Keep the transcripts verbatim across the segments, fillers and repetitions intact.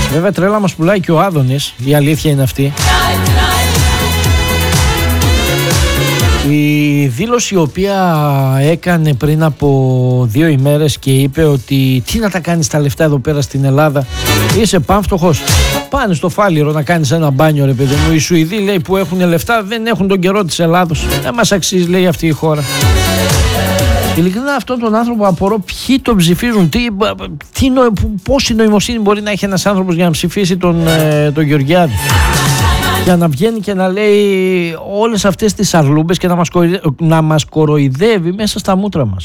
Βέβαια τρέλα μας πουλάει και ο Άδωνης, η αλήθεια είναι αυτή. Η δήλωση η οποία έκανε πριν από δύο ημέρες και είπε ότι τι να τα κάνεις τα λεφτά εδώ πέρα στην Ελλάδα, είσαι πανφτωχός, πάνε στο Φάληρο να κάνεις ένα μπάνιο ρε παιδί μου. Οι Σουηδοί λέει που έχουν λεφτά δεν έχουν τον καιρό της Ελλάδος, δεν μας αξίζει λέει αυτή η χώρα. Ειλικρινά αυτόν τον άνθρωπο απορώ ποιοι τον ψηφίζουν, τι, τι, πόση νοημοσύνη μπορεί να έχει ένας άνθρωπος για να ψηφίσει τον, τον Γεωργιάδη, για να βγαίνει και να λέει όλες αυτές τις αρλούμπες και να μας, κοροϊδε... να μας κοροϊδεύει μέσα στα μούτρα μας.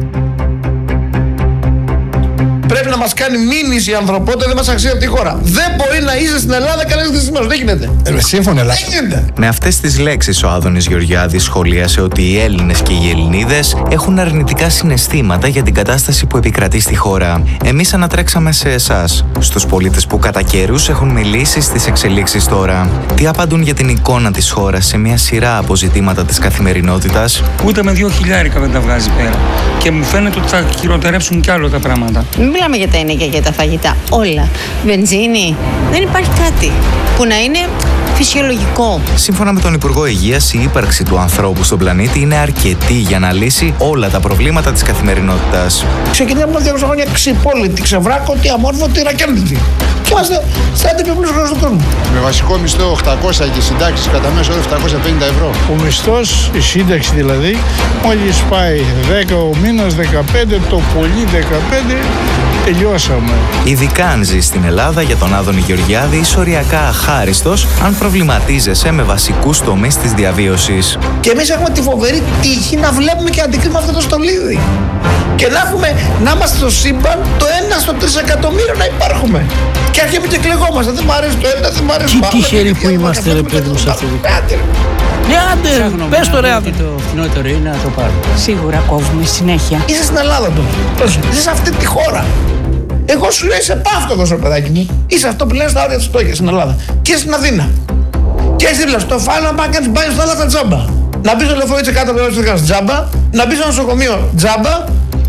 Πρέπει να μας κάνει μήνυση η ανθρωπότητα, δεν μας αξίζει αυτή η χώρα. Δεν μπορεί να είσαι στην Ελλάδα κανένας δυσμένος. Δεν γίνεται. Ε, σύμφωνα, δεν γίνεται. Με αυτές τις λέξεις ο Άδωνης Γεωργιάδης σχολίασε ότι οι Έλληνες και οι Ελληνίδες έχουν αρνητικά συναισθήματα για την κατάσταση που επικρατεί στη χώρα. Εμείς ανατρέξαμε σε εσάς, στους πολίτες που κατά καιρούς έχουν μιλήσει στις εξελίξεις τώρα. Τι απαντούν για την εικόνα της χώρας σε μια σειρά από ζητήματα της καθημερινότητας. Ούτε με δύο χιλιάρικα δεν τα βγάζει πέρα. Και μου φαίνεται ότι θα χειροτερέψουν κι άλλο τα πράγματα. Μιλάμε για τα ενίκια και τα φαγητά. Όλα. Βενζίνη. Δεν υπάρχει κάτι που να είναι φυσιολογικό. Σύμφωνα με τον Υπουργό Υγείας, η ύπαρξη του ανθρώπου στον πλανήτη είναι αρκετή για να λύσει όλα τα προβλήματα της καθημερινότητας. Ξεκινάμε με διακόσια χρόνια ξυπόλυτη, ξεβράκωτη, αμόρφωτη, ρακένδυτη. Και είμαστε στα έντυπη πλούσιου χρόνου του κόσμου. Με βασικό μισθό οκτακόσια και συντάξεις κατά μέσο όρο επτακόσια πενήντα ευρώ. Ο μισθός, η σύνταξη δηλαδή, μόλις πάει δέκα ο μήνας, δεκαπέντε, το πολύ δεκαπέντε, τελειώσαμε. Ειδικά αν ζεις στην Ελλάδα, για τον Άδωνη Γεωργιάδη είσαι οριακά αχάριστος αν προβληματίζεσαι με βασικούς τομείς της διαβίωσης. Και εμείς έχουμε τη φοβερή τύχη να βλέπουμε και αντικρίνουμε αυτό το στολίδι. Και να έχουμε, να είμαστε στο σύμπαν το ένα στο τρεις εκατομμύριο να υπάρχουμε. Και αρχίζουμε και κλεγόμαστε. Δεν μ' αρέσει το ένα, δεν μ' αρέσει το άλλο. Τι τυχεροί που είμαστε ρε παιδί μου σε αυτή τη χώρα. Ναι, άντε, πες το ρε άντε. Το φθηνότερο είναι να το πάρω. Σίγουρα κόβουμε συνέχεια. Είσαι στην Ελλάδα τώρα. Είσαι σε αυτή τη χώρα. Εγώ σου λέω είσαι πάυτοχος ρε παιδάκι μου. Είσαι αυτό που λένε στα όρια της φτώχειας στην Ελλάδα. Και είσαι στην Αθήνα. Και είσαι δίπλα στο Φάληρο να κάνεις μπάνιο στα άλλα τζάμπα. Να μπεις στο λεωφορείο της κάτω από το τζάμπα. Να μπεις στο νοσοκομείο τζάμπα.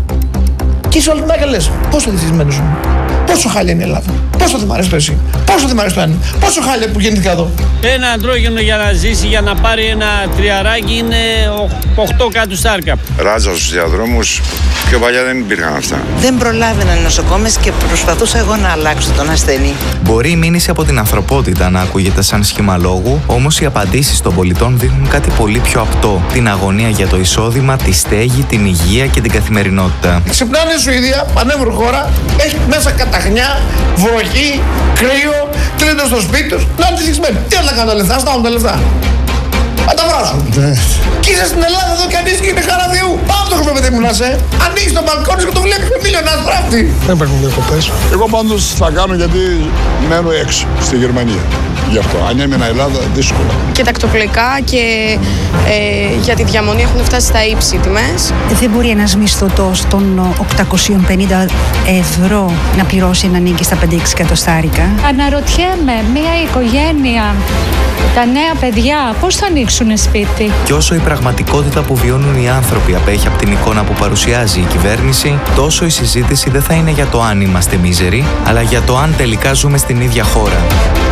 Και είσαι όλη την μέρα και λες πόσο δυστυχισμένος είμαι. Πόσο χάλια είναι η Ελλάδα. Πόσο δεν μ' αρέσει το εσύ. Πόσο δεν μ' αρέσει το ένα. Πόσο χάλια που γεννήθηκα εδώ. Ένα αντρόγενο για να ζήσει, για να πάρει ένα τριαράκι είναι οκτώ κάτω σάρκα. Ράτζα στους διαδρόμους, πιο παλιά δεν υπήρχαν αυτά. Δεν προλάβαιναν νοσοκόμες και προσπαθούσα εγώ να αλλάξω τον ασθενή. Μπορεί η μήνυση από την ανθρωπότητα να ακούγεται σαν σχήμα λόγου, όμως οι απαντήσεις των πολιτών δείχνουν κάτι πολύ πιο απτό. Την αγωνία για το εισόδημα, τη στέγη, την υγεία και την καθημερινότητα. Ξυπνάνε η Σουηδία, πανεύρο χώρα, έχει μέσα καταχνιά, βροχή, κρύο, τρίτο στο σπίτι τους. Να είναι δυστυχισμένοι. Τι να κάνουν τα λεφτά, στάουν τα λεφτά. Θα τα βράσουν. Και είσαι στην Ελλάδα εδώ και ανήσυχοι και είναι χαρά Θεού. Πάμε το χρόνο παιδί μου να σε. Ανοίγεις το μπαλκόνι και το βλέπεις με μίλιο να στράφτει. Δεν υπάρχουν διακοπές. Εγώ πάντως θα κάνω γιατί μένω έξω, στη Γερμανία. Γι' αυτό, αν έμεινα Ελλάδα, δύσκολα. Και τακτοπλοϊκά και ε, για τη διαμονή έχουν φτάσει στα ύψη τιμές. Δεν μπορεί ένας μισθωτός των οκτακόσια πενήντα ευρώ να πληρώσει ένα νίκη στα πέντε έξι εκατοστάρικα. Αναρωτιέμαι, μια οικογένεια, τα νέα παιδιά, πώς θα ανοίξουν σπίτι. Και όσο η πραγματικότητα που βιώνουν οι άνθρωποι απέχει από την εικόνα που παρουσιάζει η κυβέρνηση, τόσο η συζήτηση δεν θα είναι για το αν είμαστε μίζεροι, αλλά για το αν τελικά ζούμε στην ίδια χώρα.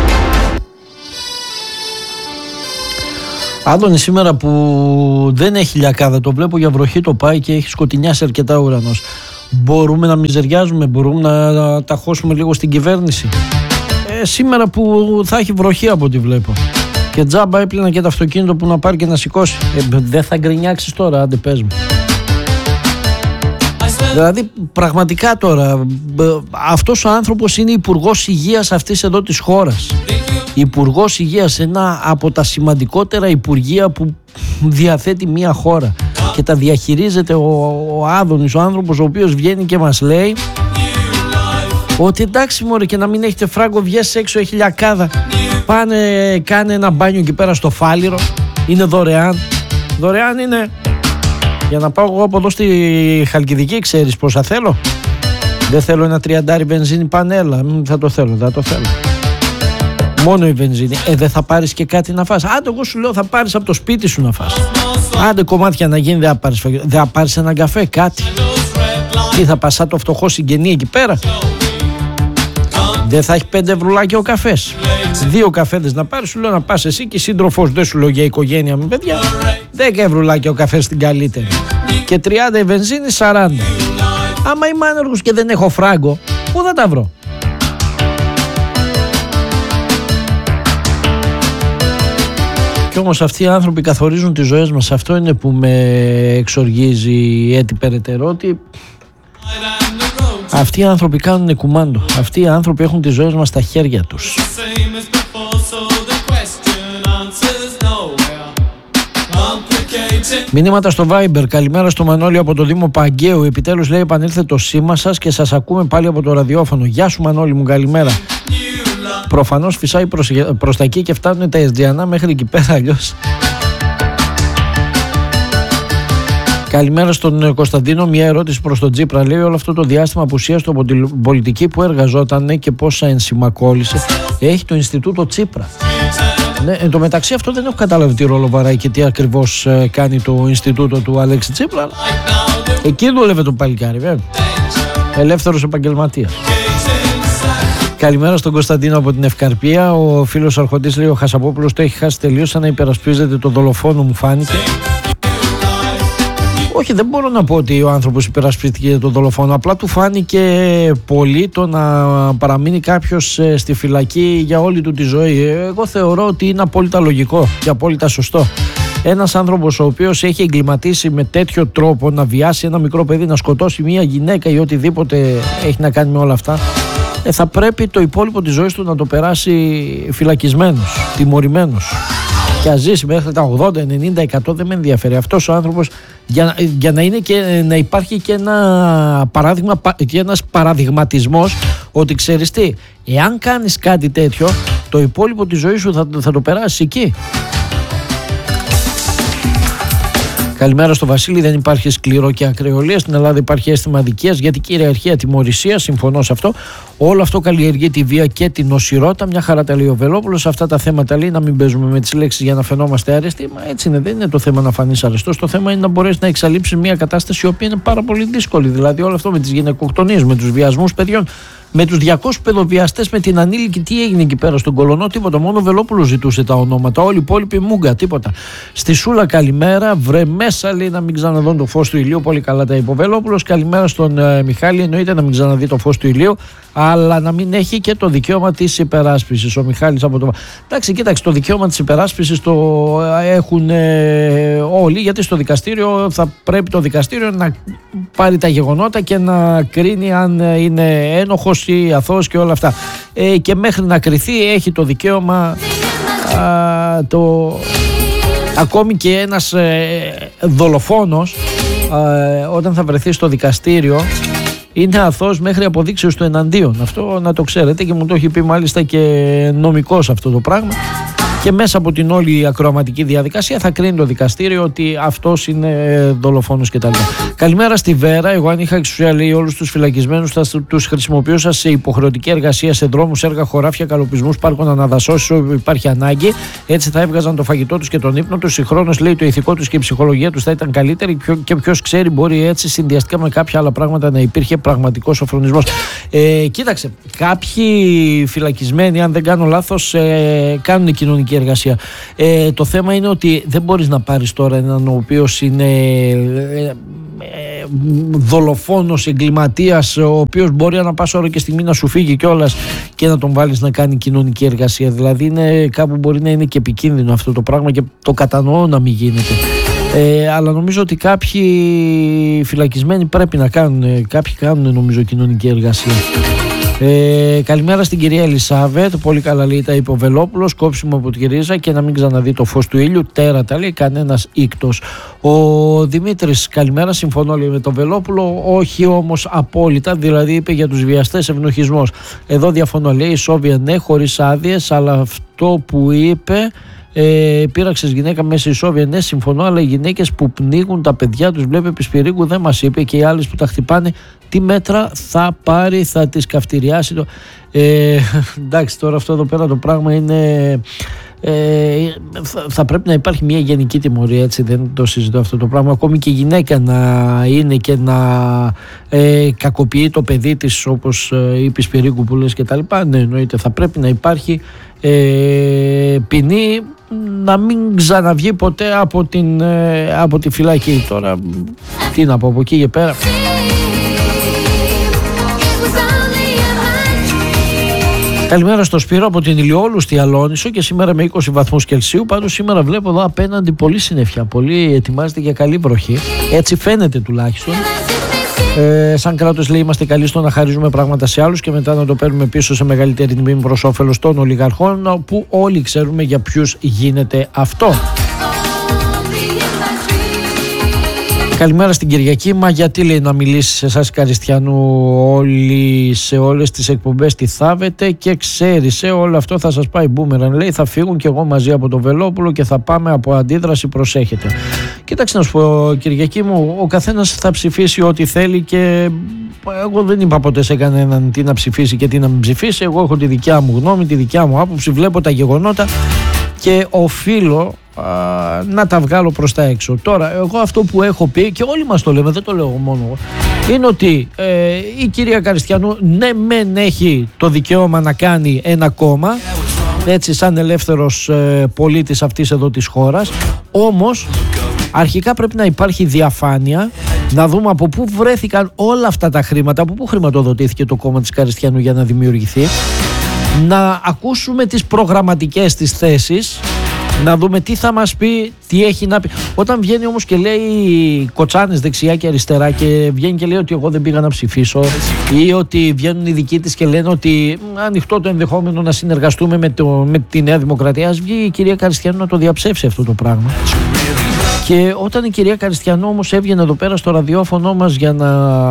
Άδωνη σήμερα που δεν έχει λιακάδα, το βλέπω για βροχή το πάει και έχει σκοτεινιάσει αρκετά ο ουρανός. Μπορούμε να μιζεριάζουμε, μπορούμε να ταχώσουμε λίγο στην κυβέρνηση. Ε, σήμερα που θα έχει βροχή από ό,τι βλέπω. Και τζάμπα έπλυνα και το αυτοκίνητο που να πάρει και να σηκώσει. Ε, δεν θα γκρινιάξεις τώρα, άντε πες μου. Δηλαδή πραγματικά τώρα αυτός ο άνθρωπος είναι υπουργός υγείας αυτής εδώ της χώρας. Υπουργός υγείας, ένα από τα σημαντικότερα υπουργεία που διαθέτει μια χώρα και τα διαχειρίζεται ο, ο Άδωνης, ο άνθρωπος ο οποίος βγαίνει και μας λέει ότι εντάξει μωρέ, και να μην έχετε φράγκο, βγες έξω, έχει λιακάδα, πάνε κάνε ένα μπάνιο εκεί πέρα στο Φάληρο, είναι δωρεάν. Δωρεάν είναι. Για να πάω εγώ από εδώ στη Χαλκιδική, ξέρεις πόσα θέλω? Δεν θέλω ένα τριαντάρι βενζίνη πανέλα. Θα το θέλω, θα το θέλω. Μόνο η βενζίνη. Ε, δεν θα πάρεις και κάτι να φας? Άντε, εγώ σου λέω θα πάρεις από το σπίτι σου να φας. Άντε, κομμάτια να γίνει, δεν θα πάρεις, δεν θα πάρεις έναν καφέ, κάτι. Τι θα πας σαν το φτωχό συγγενή εκεί πέρα? Δεν θα έχει πέντε ευρουλάκια ο καφές. Δύο καφέδες να πάρεις, σου λέω να πας εσύ και σύντροφος, δεν σου λέω για οικογένεια με παιδιά. Δέκα ευρουλάκια ο καφές στην καλύτερη. Και τριάντα η βενζίνη, σαράντα. Άμα είμαι άνεργος και δεν έχω φράγκο, πού θα τα βρω? Κι όμως αυτοί οι άνθρωποι καθορίζουν τις ζωές μας. Αυτό είναι που με εξοργίζει έτσι περαιτέρω, ότι αυτοί οι άνθρωποι κάνουν κουμάντο. Αυτοί οι άνθρωποι έχουν τις ζωές μας στα χέρια τους. Μηνύματα στο Viber. Καλημέρα στο Μανώλη από το Δήμο Παγκαίου. Επιτέλους, λέει, επανήλθε το σήμα σας και σας ακούμε πάλι από το ραδιόφωνο. Γεια σου Μανώλη μου, καλημέρα. Προφανώς φυσάει προς, προς τα εκεί και φτάνουν τα Εστιανά μέχρι εκεί πέρα, αλλιώς. Καλημέρα στον Κωνσταντίνο. Μια ερώτηση προς τον Τσίπρα. Λέει, όλο αυτό το διάστημα απουσίας του από την πολιτική που εργαζόταν και πόσα ενσημακόλησε, έχει το Ινστιτούτο Τσίπρα. Ναι, εν τω μεταξύ αυτό δεν έχω καταλάβει τι ρόλο βαράει και τι ακριβώς ε, κάνει το Ινστιτούτο του Αλέξη Τσίπρα. Εκεί δούλευε το παλικάρι, βέβαια. Ελεύθερος επαγγελματίας. Καλημέρα στον Κωνσταντίνο από την Ευκαρπία. Ο φίλος Αρχοντής λέει: ο Χασαπόπουλος το έχει χάσει τελείως, σαν να υπερασπίζεται το δολοφόνο, μου φάνηκε. Όχι, δεν μπορώ να πω ότι ο άνθρωπος υπερασπίστηκε τον δολοφόνο. Απλά του φάνηκε πολύ το να παραμείνει κάποιος στη φυλακή για όλη του τη ζωή. Εγώ θεωρώ ότι είναι απόλυτα λογικό και απόλυτα σωστό. Ένας άνθρωπος ο οποίος έχει εγκληματίσει με τέτοιο τρόπο να βιάσει ένα μικρό παιδί, να σκοτώσει μια γυναίκα ή οτιδήποτε έχει να κάνει με όλα αυτά, θα πρέπει το υπόλοιπο της ζωής του να το περάσει φυλακισμένος, τιμωρημένος. Και ας ζήσει μέχρι τα ογδόντα, ενενήντα, εκατό, δεν με ενδιαφέρει. Αυτός ο άνθρωπος, για, για να, είναι και, να υπάρχει και ένα παράδειγμα και ένας παραδειγματισμός ότι ξέρεις τι, εάν κάνεις κάτι τέτοιο, το υπόλοιπο της ζωής σου θα, θα το περάσεις εκεί. Καλημέρα στο Βασίλη. Δεν υπάρχει σκληρό και ακρεολία. Στην Ελλάδα υπάρχει αίσθημα αδικίας γιατί κυριαρχεί ατιμωρησία. Συμφωνώ σε αυτό. Όλο αυτό καλλιεργεί τη βία και την οσιρότητα. Μια χαρά τα λέει ο Βελόπουλος. Αυτά τα θέματα λέει να μην παίζουμε με τις λέξεις για να φαινόμαστε αρεστοί. Μα έτσι είναι. Δεν είναι το θέμα να φανείς αρεστός. Το θέμα είναι να μπορέσει να εξαλείψεις μια κατάσταση η οποία είναι πάρα πολύ δύσκολη. Δηλαδή όλο αυτό με τις γυναικοκτονίες, με τους βιασμούς παιδιών, με τους διακόσιους παιδοβιαστές, με την ανήλικη, τι έγινε εκεί πέρα στον Κολονό? Τίποτα. Μόνο ο Βελόπουλος ζητούσε τα ονόματα. Όλοι οι υπόλοιποι μούγκα, τίποτα. Στη Σούλα, καλημέρα. Βρε μέσα, λέει, να μην ξαναδώ το φως του ηλίου. Πολύ καλά τα είπε ο Βελόπουλος. Καλημέρα στον ε, Μιχάλη. Εννοείται να μην ξαναδεί το φως του ηλίου, αλλά να μην έχει και το δικαίωμα της υπεράσπισης. Ο Μιχάλης από το. Εντάξει, κοίταξε, το δικαίωμα της υπεράσπισης το έχουν ε, όλοι, γιατί στο δικαστήριο θα πρέπει το δικαστήριο να πάρει τα γεγονότα και να κρίνει αν είναι ένοχος ή αθώος και όλα αυτά. Ε, και μέχρι να κριθεί έχει το δικαίωμα α, το, ακόμη και ένας ε, δολοφόνος ε, όταν θα βρεθεί στο δικαστήριο είναι αθώος μέχρι αποδείξεως του εναντίον. Αυτό να το ξέρετε και μου το έχει πει μάλιστα και νομικός αυτό το πράγμα. Και μέσα από την όλη ακροαματική διαδικασία θα κρίνει το δικαστήριο ότι αυτός είναι δολοφόνος κτλ. Καλημέρα στη Βέρα. Εγώ, αν είχα εξουσία, λέει, όλους τους φυλακισμένους θα τους χρησιμοποιούσα σε υποχρεωτική εργασία σε δρόμους, έργα, χωράφια, καλοπισμούς, πάρκων, αναδασώσεις όπου υπάρχει ανάγκη. Έτσι θα έβγαζαν το φαγητό τους και τον ύπνο τους. Συγχρόνως, λέει, το ηθικό τους και η ψυχολογία τους θα ήταν καλύτερη και ποιος ξέρει, μπορεί έτσι συνδυαστικά με κάποια άλλα πράγματα να υπήρχε πραγματικός σοφρονισμός. Ε, κοίταξε, κάποιοι φυλακισμένοι, αν δεν κάνω λάθος, ε, κάνουν κοινωνική εργασία. Ε, το θέμα είναι ότι δεν μπορείς να πάρεις τώρα έναν ο οποίος είναι ε, ε, δολοφόνος, εγκληματίας, ο οποίος μπορεί ανά πάσα ώρα και στιγμή να σου φύγει κιόλας και να τον βάλεις να κάνει κοινωνική εργασία. Δηλαδή είναι, κάπου μπορεί να είναι και επικίνδυνο αυτό το πράγμα και το κατανοώ να μην γίνεται. Ε, αλλά νομίζω ότι κάποιοι φυλακισμένοι πρέπει να κάνουν, κάποιοι κάνουν νομίζω κοινωνική εργασία. Ε, καλημέρα στην κυρία Ελισάβετ. Πολύ καλά, λέει, τα είπε ο Βελόπουλος. Κόψιμο από τη ρίζα και να μην ξαναδεί το φως του ήλιου. Τέρατα, λέει, κανένας ίκτος. Ο Δημήτρης, καλημέρα. Συμφωνώ, λέει, με τον Βελόπουλο. Όχι όμως απόλυτα. Δηλαδή είπε για τους βιαστές ευνοχισμός. Εδώ διαφωνώ, λέει, ισόβια ναι, χωρίς άδειες. Αλλά αυτό που είπε. Ε, πείραξες γυναίκα μέσα ισόβια, ναι, συμφωνώ, αλλά οι γυναίκες που πνίγουν τα παιδιά τους, βλέπει επί Σπυρίκου, δεν μας είπε, και οι άλλες που τα χτυπάνε, τι μέτρα θα πάρει, θα τις καυτηριάσει το... Ε, εντάξει, τώρα αυτό εδώ πέρα το πράγμα είναι ε, θα, θα πρέπει να υπάρχει μια γενική τιμωρία, έτσι, δεν το συζητώ αυτό το πράγμα. Ακόμη και η γυναίκα να είναι και να ε, κακοποιεί το παιδί της, όπως ε, είπε Σπυρίκου που λες και τα λοιπά, ναι, εννοείται θα πρέπει να υπάρχει ε, ποινή, να μην ξαναβγεί ποτέ από, την, ε, από τη φυλακή. Τώρα τι να πω από εκεί και πέρα. Καλημέρα στο Σπύρο από την Ηλιόλουστη Αλόνισο και σήμερα με είκοσι βαθμούς Κελσίου. Πάντως σήμερα βλέπω εδώ απέναντι πολύ συννεφιά. Πολύ ετοιμάζεται για καλή βροχή. Έτσι φαίνεται τουλάχιστον. Ε, σαν κράτος, λέει, είμαστε καλοί στο να χαρίζουμε πράγματα σε άλλους και μετά να το παίρνουμε πίσω σε μεγαλύτερη τιμή προς όφελος των ολιγαρχών, που όλοι ξέρουμε για ποιους γίνεται αυτό. Καλημέρα στην Κυριακή. Μα γιατί, λέει, να μιλήσει σε εσάς Καριστιανού όλοι σε όλες τις εκπομπές τι θάβετε και ξέρει, σε όλο αυτό θα σας πάει μπούμεραν. Λέει, θα φύγουν και εγώ μαζί από το Βελόπουλο και θα πάμε από αντίδραση, προσέχετε. Κοίταξε να σου πω, Κυριακή μου, ο καθένας θα ψηφίσει ό,τι θέλει και εγώ δεν είπα ποτέ σε κανέναν τι να ψηφίσει και τι να μην ψηφίσει. Εγώ έχω τη δικιά μου γνώμη, τη δικιά μου άποψη, βλέπω τα γεγονότα και οφείλω α, να τα βγάλω προς τα έξω. Τώρα, εγώ αυτό που έχω πει και όλοι μας το λέμε, δεν το λέω μόνο εγώ, είναι ότι ε, η κυρία Καριστιανού ναι μεν έχει το δικαίωμα να κάνει ένα κόμμα, έτσι σαν ελεύθερος ε, πολίτης αυτής εδώ της χώρας, όμως αρχικά πρέπει να υπάρχει διαφάνεια, να δούμε από πού βρέθηκαν όλα αυτά τα χρήματα, από πού χρηματοδοτήθηκε το κόμμα της Καριστιανού για να δημιουργηθεί, να ακούσουμε τις προγραμματικές της θέσεις, να δούμε τι θα μας πει, τι έχει να πει. Όταν βγαίνει όμως και λέει κοτσάνες δεξιά και αριστερά και βγαίνει και λέει ότι εγώ δεν πήγα να ψηφίσω, ή ότι βγαίνουν οι δικοί της και λένε ότι ανοιχτό το ενδεχόμενο να συνεργαστούμε με, το, με τη Νέα Δημοκρατία, ας βγει η κυρία Καριστιανού να το διαψεύσει αυτό το πράγμα. Και όταν η κυρία Καριστιανού όμως έβγαινε εδώ πέρα στο ραδιόφωνο μας για να...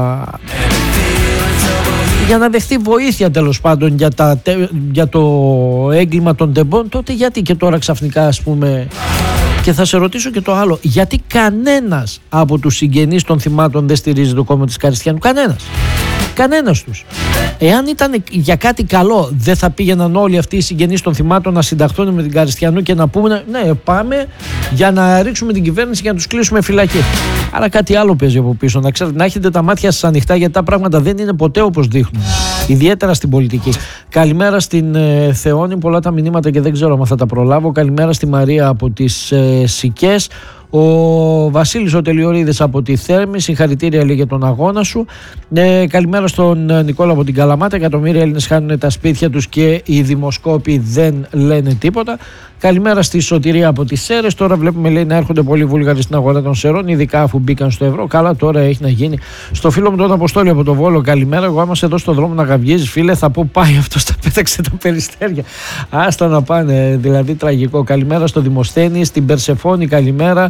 για να δεχτεί βοήθεια τέλος πάντων για, τα, για το έγκλημα των τεμπών, τότε γιατί και τώρα ξαφνικά, ας πούμε. Και θα σε ρωτήσω και το άλλο, γιατί κανένας από τους συγγενείς των θυμάτων δεν στηρίζει το κόμμα της Καριστιανού? Κανένας. Κανένας τους. Εάν ήταν για κάτι καλό, δεν θα πήγαιναν όλοι αυτοί οι συγγενείς των θυμάτων να συνταχθούν με την Καριστιανού και να πούμε ναι, πάμε για να ρίξουμε την κυβέρνηση και να τους κλείσουμε φυλακή? Άρα κάτι άλλο παίζει από πίσω. Να ξέρετε, να έχετε τα μάτια σας ανοιχτά, γιατί τα πράγματα δεν είναι ποτέ όπως δείχνουν. Ιδιαίτερα στην πολιτική. Καλημέρα στην ε, Θεόνη, πολλά τα μηνύματα και δεν ξέρω αν θα τα προλάβω. Καλημέρα στη Μαρία από τις ε, Σικές. Ο Βασίλης ο Τελειορίδης από τη Θέρμη, συγχαρητήρια, λέει, για τον αγώνα σου. Ε, καλημέρα στον Νικόλα από την Καλαμάτα. Εκατομμύρια Έλληνες χάνουν τα σπίτια τους και οι δημοσκόποι δεν λένε τίποτα. Καλημέρα στη Σωτηρία από τις Σέρρες. Τώρα βλέπουμε, λέει, να έρχονται πολλοί Βούλγαροι στην αγορά των Σερών, ειδικά αφού μπήκαν στο ευρώ. Καλά, τώρα έχει να γίνει. Στο φίλο μου τον Αποστόλη από το Βόλο, καλημέρα. Εγώ άμα σε εδώ στο δρόμο να γαυγίζεις, φίλε, θα πω πάει αυτό, τα πέταξε τα περιστέρια. Άστα να πάνε, δηλαδή τραγικό. Καλημέρα στο Δημοσθένη, στην Περσεφόνη, καλημέρα.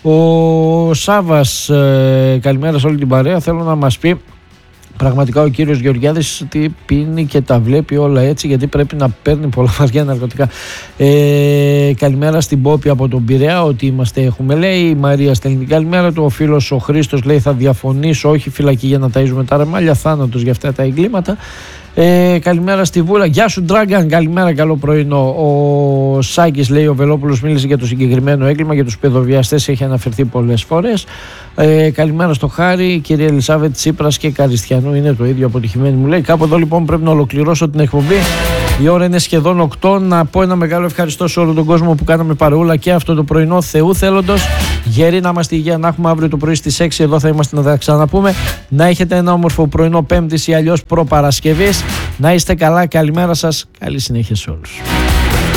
Ο Σάβας, ε, καλημέρα σε όλη την παρέα. Θέλω να μας πει πραγματικά ο κύριος Γεωργιάδης τι πίνει και τα βλέπει όλα έτσι, γιατί πρέπει να παίρνει πολλά βαριά ναρκωτικά. Ε, καλημέρα στην Πόπη από τον Πειραιά, ότι είμαστε έχουμε, λέει. Η Μαρία στέλνει την καλημέρα του. Ο φίλος ο Χρήστος λέει, θα διαφωνήσω, όχι φυλακή για να ταΐζουμε τα ρεμάλια, θάνατος για αυτά τα εγκλήματα. Ε, καλημέρα στη Βούλα. Γεια σου Ντράγκαν, καλημέρα, καλό πρωινό. Ο Σάκης λέει, ο Βελόπουλος μίλησε για το συγκεκριμένο έγκλημα, για τους παιδοβιαστές έχει αναφερθεί πολλές φορές. Ε, καλημέρα στο Χάρη, η κυρία Ελισάβετ Τσίπρας και Καριστιανού είναι το ίδιο αποτυχημένη, μου λέει. Κάπου εδώ λοιπόν πρέπει να ολοκληρώσω την εκπομπή. Η ώρα είναι σχεδόν οκτώ. Να πω ένα μεγάλο ευχαριστώ σε όλο τον κόσμο που κάναμε παρεούλα και αυτό το πρωινό, Θεού θέλοντος. Γεροί να είμαστε υγεία, να έχουμε αύριο το πρωί στις έξι εδώ θα είμαστε να τα ξαναπούμε. Να έχετε ένα όμορφο πρωινό Πέμπτης ή αλλιώς προπαρασκευής. Να είστε καλά, καλημέρα σας, καλή συνέχεια σε όλους.